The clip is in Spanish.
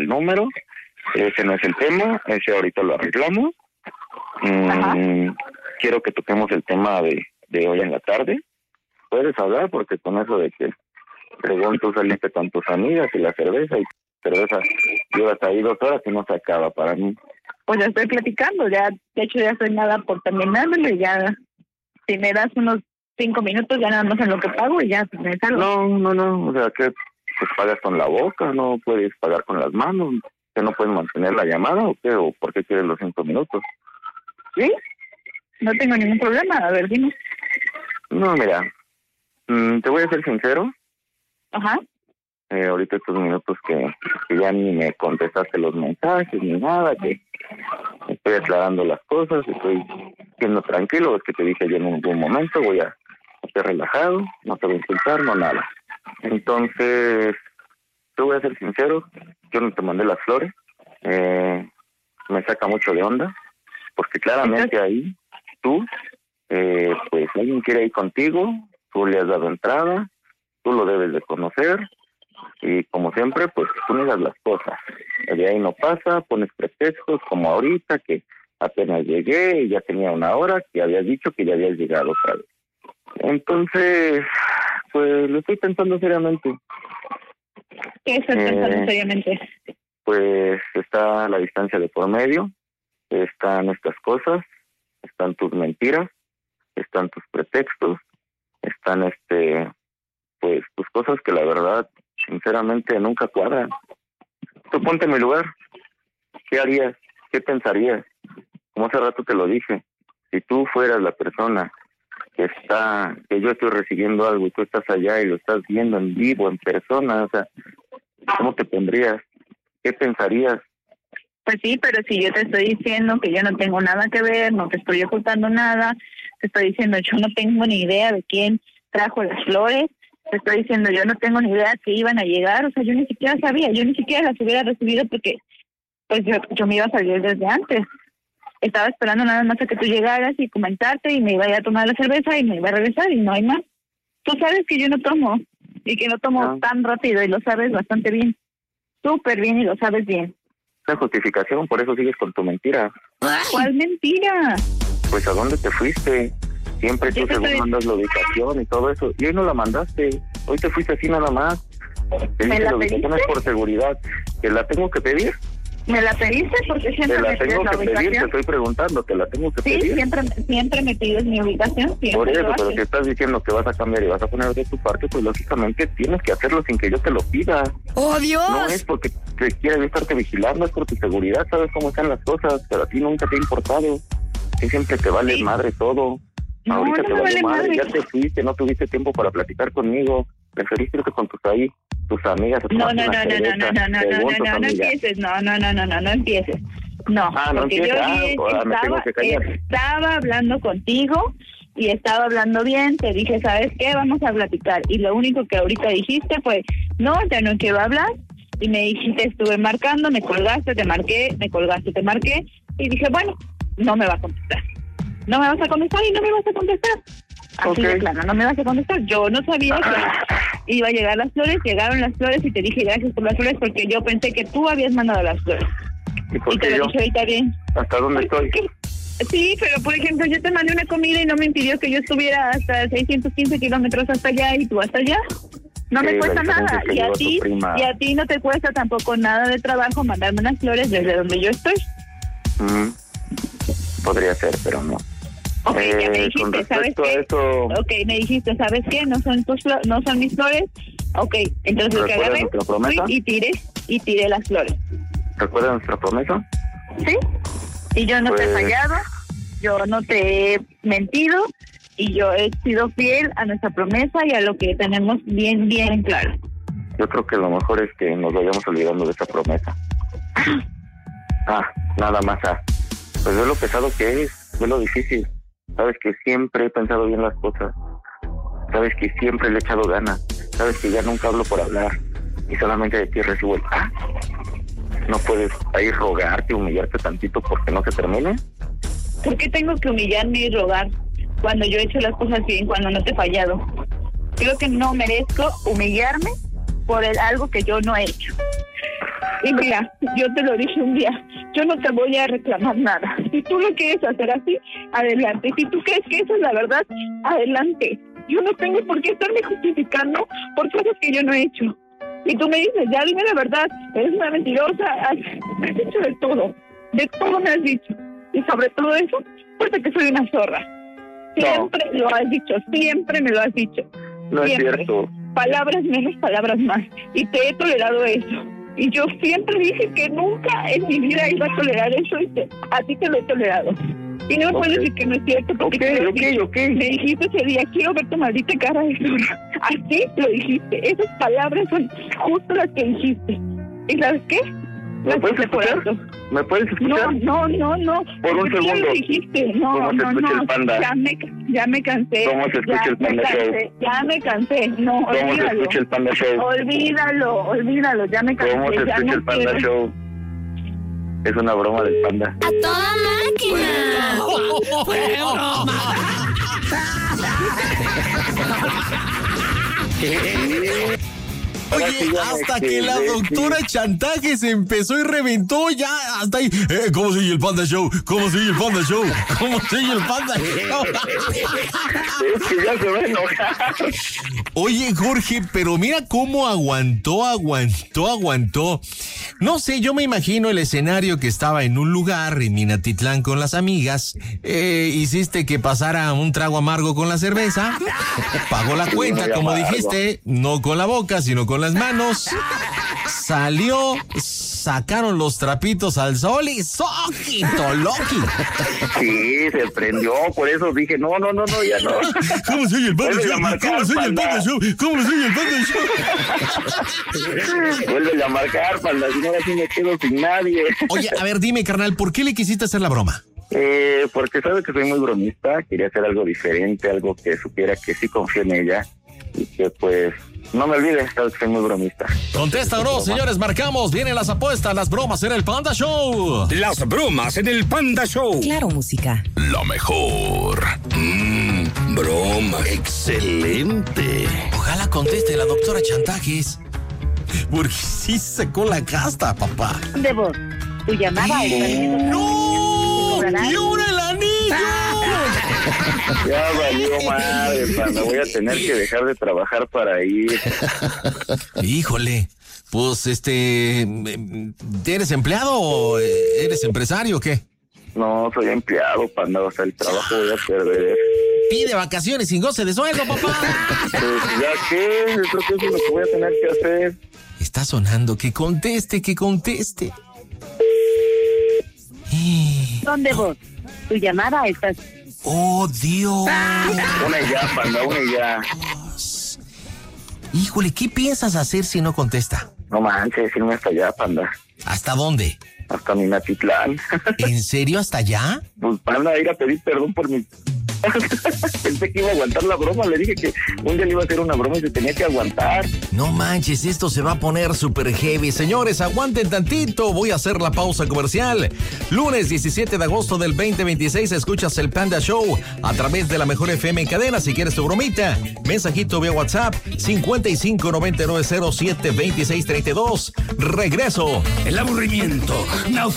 el número, ese no es el tema, ese ahorita lo arreglamos. Quiero que toquemos el tema de hoy en la tarde. Puedes hablar porque con eso de que según tú saliste con tus amigas y la cerveza llevas ahí 2 horas y no se acaba para mí. Pues ya estoy platicando, ya, de hecho ya estoy nada por terminármelo y ya, si me das unos 5 minutos ya nada más en lo que pago y ya me salgo. No, o sea, que pues pagas con la boca, no puedes pagar con las manos, que no puedes mantener la llamada o qué, o por qué quieres los 5 minutos. ¿Sí? No tengo ningún problema, a ver, dime. No, mira, te voy a ser sincero. Ajá. Ahorita estos minutos que ya ni me contestaste los mensajes ni nada, que estoy aclarando las cosas, estoy siendo tranquilo, es que te dije yo en algún momento voy a estar relajado, no te voy a insultar, no nada. Entonces, te voy a ser sincero, yo no te mandé las flores, me saca mucho de onda, porque claramente ahí tú, pues alguien quiere ir contigo, tú le has dado entrada, tú lo debes de conocer, y como siempre, pues tú niegas las cosas. De ahí no pasa, pones pretextos como ahorita, que apenas llegué y ya tenía 1 hora, que habías dicho que ya habías llegado otra vez. Entonces, pues lo estoy pensando seriamente. ¿Qué estás pensando seriamente? Pues está la distancia de por medio, están estas cosas, están tus mentiras, están tus pretextos, están pues tus cosas que la verdad sinceramente nunca cuadran. Tú ponte en mi lugar, ¿qué harías? ¿Qué pensarías? Como hace rato te lo dije, si tú fueras la persona que yo estoy recibiendo algo y tú estás allá y lo estás viendo en vivo, en persona, o sea, ¿cómo te pondrías? ¿Qué pensarías? Pues sí, pero si yo te estoy diciendo que yo no tengo nada que ver, no te estoy ocultando nada, te estoy diciendo yo no tengo ni idea de quién trajo las flores, te estoy diciendo yo no tengo ni idea que iban a llegar, o sea, yo ni siquiera sabía, yo ni siquiera las hubiera recibido porque pues yo me iba a salir desde antes. Estaba esperando nada más a que tú llegaras y comentarte y me iba a ir a tomar la cerveza y me iba a regresar y no hay más. Tú sabes que yo no tomo y que no tomo tan rápido y lo sabes bastante bien, súper bien y lo sabes bien. Esa justificación, por eso sigues con tu mentira. ¿Cuál mentira? Pues ¿a dónde te fuiste? Siempre tú según mandas la ubicación y todo eso. Y hoy no la mandaste. Hoy te fuiste así nada más. Te dije la ubicación es por seguridad. ¿Te la tengo que pedir? ¿Me la pediste? Porque siempre me pides la ubicación. Pedir, te estoy preguntando, ¿te la tengo que pedir? Sí, siempre me pides mi ubicación. Por eso, pero si estás diciendo que vas a cambiar y vas a poner de tu parte, pues lógicamente tienes que hacerlo sin que yo te lo pida. ¡Oh, Dios! No es porque te quieras estarte vigilando, es por tu seguridad, sabes cómo están las cosas, pero a ti nunca te ha importado. Que siempre te vale madre todo. No, ahorita no te me vale madre. Ya te fuiste, no tuviste tiempo para platicar conmigo. Preferiste irte con tus amigas. No empieces, no empieces. No, porque yo estaba hablando contigo y estaba hablando bien, te dije, ¿sabes qué? Vamos a platicar. Y lo único que ahorita dijiste fue, no, ya no quiero hablar. Y me dijiste, estuve marcando, me colgaste, te marqué, me colgaste, te marqué. Y dije, bueno, no me va a contestar. No me vas a contestar y no me vas a contestar. Así de claro, no me vas a contestar. Yo no sabía que iba a llegar las flores, llegaron las flores y te dije gracias por las flores porque yo pensé que tú habías mandado las flores. ¿Y te lo dije ahorita bien? ¿Hasta dónde estoy? Sí, pero por ejemplo yo te mandé una comida y no me impidió que yo estuviera hasta 615 kilómetros hasta allá y tú hasta allá. No me cuesta nada. Y a ti no te cuesta tampoco nada de trabajo mandarme unas flores desde donde yo estoy. Podría ser, pero no. Ok, ya me dijiste, ¿sabes qué? Ok, me dijiste, ¿sabes qué? No son mis flores. Ok, entonces que agarré y tiré las flores. ¿Recuerdas nuestra promesa? Sí, y yo no te he fallado, yo no te he mentido y yo he sido fiel a nuestra promesa y a lo que tenemos bien en claro. Yo creo que lo mejor es que nos vayamos olvidando de esa promesa. Nada más. Pues ve lo pesado que es, ve lo difícil. Sabes que siempre he pensado bien las cosas. Sabes que siempre le he echado ganas. Sabes que ya nunca hablo por hablar. Y solamente de ti recibo el ¿No puedes ahí rogarte, humillarte tantito porque no se termine? ¿Por qué tengo que humillarme y rogar cuando yo he hecho las cosas bien, cuando no te he fallado? Creo que no merezco humillarme por algo que yo no he hecho. Y mira, yo te lo dije un día, yo no te voy a reclamar nada. Si tú lo quieres hacer así, adelante. Si tú crees que eso es la verdad, adelante. Yo no tengo por qué estarme justificando por cosas que yo no he hecho. Y tú me dices, ya dime la verdad, eres una mentirosa, me has dicho de todo me has dicho. Y sobre todo eso, porque que soy una zorra. Siempre lo has dicho, siempre me lo has dicho. No siempre. Es cierto. Palabras menos, palabras más. Y te he tolerado eso. Y yo siempre dije que nunca en mi vida iba a tolerar eso y a ti te lo he tolerado. Y no me puedes decir que no es cierto porque me dijiste ese día, quiero ver tu maldita cara de zorra. Así lo dijiste. Esas palabras son justo las que dijiste. ¿Y sabes qué? ¿Me puedes escuchar? ¿Me puedes escuchar? No. Por un segundo. Lo dijiste. ¿Cómo se escucha el Panda? Ya me cansé. ¿Cómo se escucha el Panda Show? Ya me cansé. No, ¿Cómo se escucha el Panda Show? Olvídalo, ya me cansé. ¿Cómo se escucha el Panda Show? Es una broma del Panda. ¡A toda máquina! ¡Fue broma! Oye, hasta que la doctora Chantaje se empezó y reventó ya hasta ahí. ¿Cómo sigue el Panda Show? ¿Cómo sigue el Panda Show? ¿Cómo sigue el Panda Show? Es que ya se va a enojar. Oye, Jorge, pero mira cómo aguantó. No sé, yo me imagino el escenario que estaba en un lugar en Minatitlán con las amigas. Hiciste que pasara un trago amargo con la cerveza. Pagó la cuenta, como dijiste, no con la boca, sino con las manos. Salió, sacaron los trapitos al sol y ¡soquito, Loki! Sí, se prendió, por eso dije, no, ya no. ¿Cómo soy el Panda Show? ¿Cómo soy el Panda Show? ¿Cómo soy el Panda Show? Vuélvele a marcar, Panda, si no así me quedo sin nadie. Oye, a ver, dime, carnal, ¿por qué le quisiste hacer la broma? Porque sabes que soy muy bromista, quería hacer algo diferente, algo que supiera que sí confío en ella y que pues no me olvides, sabes que soy muy bromista. Contesta o no, señores, marcamos, vienen las apuestas, las bromas en el Panda Show. Las bromas en el Panda Show. Claro, música. Lo mejor. Broma. Excelente. Ojalá conteste la doctora Chantajes, porque sí sacó la casta, papá. De voz, tu llamada está... ¡No! ¡Y ahora el anillo! Ya valió madre, Panda, voy a tener que dejar de trabajar para ir. Híjole, pues ¿eres empleado o eres empresario o qué? No, soy empleado, Panda, o sea, el trabajo voy a perder. Pide vacaciones sin goce de sueldo, papá. Pues ya qué, yo creo que eso es lo que voy a tener que hacer. Está sonando, que conteste. ¿Dónde vos? Tu llamada está... ¡Oh, Dios! Una ya, Panda, una ya. Híjole, ¿qué piensas hacer si no contesta? No manches, irme hasta allá, Panda. ¿Hasta dónde? Hasta Minatitlán. ¿En serio hasta allá? Pues, Panda, ir a pedir perdón por mi... Pensé que iba a aguantar la broma, le dije que un día le iba a hacer una broma y se tenía que aguantar. No manches, esto se va a poner súper heavy. Señores, aguanten tantito, voy a hacer la pausa comercial. Lunes 17 de agosto del 2026, escuchas el Panda Show a través de la Mejor FM en cadena. Si quieres tu bromita, mensajito vía WhatsApp 5599072632. Regreso. El aburrimiento.